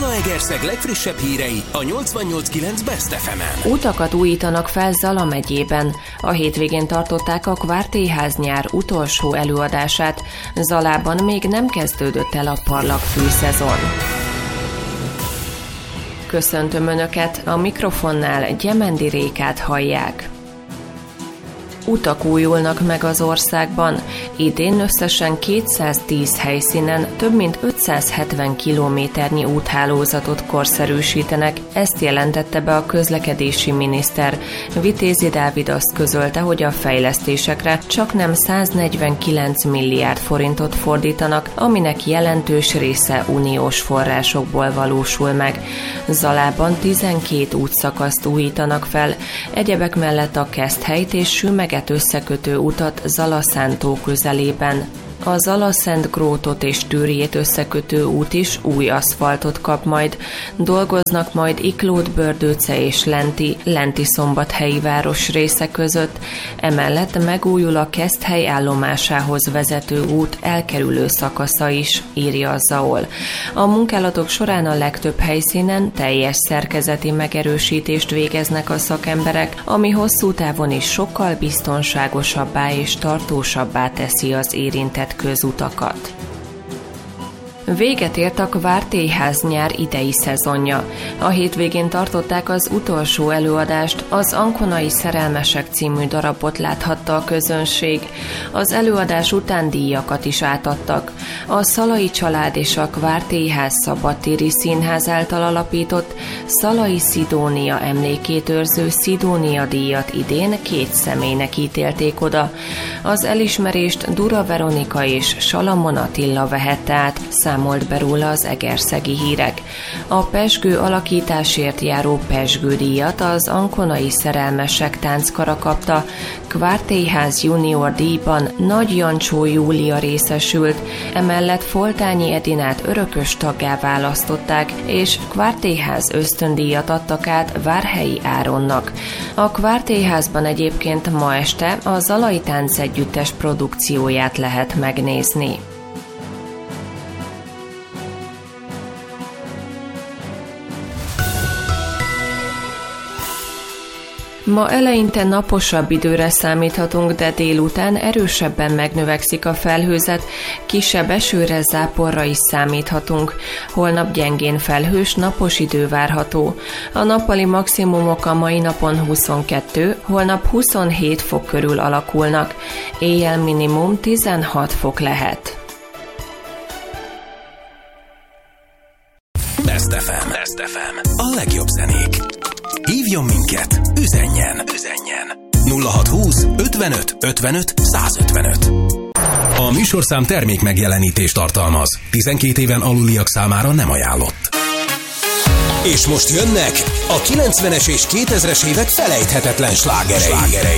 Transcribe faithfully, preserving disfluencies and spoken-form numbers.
Zalaegerszeg legfrissebb hírei a nyolcvannyolc kilenc Best ef emen. Utakat újítanak fel Zala megyében. A hétvégén tartották a Kvártélyház nyár utolsó előadását. Zalában még nem kezdődött el a parlagfű szezon. Köszöntöm Önöket, a mikrofonnál Gyemendi Rékát hallják. Utak újulnak meg az országban. Idén összesen kétszáztíz helyszínen több mint ötszázhetven kilométernyi úthálózatot korszerűsítenek, ezt jelentette be a közlekedési miniszter. Vitézi Dávid azt közölte, hogy a fejlesztésekre csaknem száznegyvenkilenc milliárd forintot fordítanak, aminek jelentős része uniós forrásokból valósul meg. Zalában tizenkét útszakaszt újítanak fel, egyebek mellett a Keszthelyt és Sümeg összekötő utat Zala-Szántó közelében. A Zala-Szentgrótot és Tűrjét összekötő út is új aszfaltot kap majd. Dolgoznak majd Iklót, Bördőce és Lenti, Lenti-Szombathelyi városrésze között. Emellett megújul a Keszthely állomásához vezető út elkerülő szakasza is, írja a Zaol. A munkálatok során a legtöbb helyszínen teljes szerkezeti megerősítést végeznek a szakemberek, ami hosszú távon is sokkal biztonságosabbá és tartósabbá teszi az érintett közutakat. Véget ért a Kvártélyház nyár idei szezonja. A hétvégén tartották az utolsó előadást, az Ankonai Szerelmesek című darabot láthatta a közönség. Az előadás után díjakat is átadtak. A Szalai család és a Kvártélyház Szabadtéri Színház által alapított Szalai Szidónia emlékét őrző Szidónia díjat idén két személynek ítélték oda. Az elismerést Dura Veronika és Salamon Attila vehette át, számolt be róla az Egerszegi Hírek. A pezsgő alakításért járó pezsgődíjat az Ankonai Szerelmesek tánckara kapta. Kvártélyház junior díjban Nagy Jancsó Júlia részesült, emellett Foltányi Edinát örökös taggá választották, és Kvártélyház ösztöndíjat adtak át Várhelyi Áronnak. A Kvártélyházban egyébként ma este a Zalai Táncegyüttes produkcióját lehet megnézni. Ma eleinte naposabb időre számíthatunk, de délután erősebben megnövekszik a felhőzet, kisebb esőre, záporra is számíthatunk. Holnap gyengén felhős, napos idő várható. A nappali maximumok a mai napon huszonkettő, holnap huszonhét fok körül alakulnak. Éjjel minimum tizenhat fok lehet. Best ef em. Best ef em. A legjobb zenék. Hívjon minket, üzenjen, üzenjen. nulla hatszázhúsz ötvenöt ötvenöt százötvenöt. A műsorszám termék megjelenítést tartalmaz. tizenkét éven aluliak számára nem ajánlott. És most jönnek a kilencvenes és kétezres évek felejthetetlen slágerei.